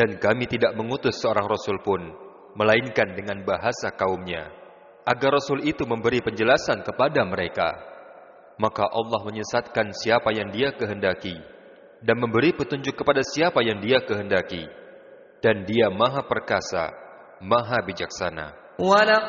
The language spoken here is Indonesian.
Dan kami tidak mengutus seorang Rasul pun, melainkan dengan bahasa kaumnya, agar Rasul itu memberi penjelasan kepada mereka. Maka Allah menyesatkan siapa yang Dia kehendaki, dan memberi petunjuk kepada siapa yang Dia kehendaki. Dan Dia Maha Perkasa, Maha Bijaksana.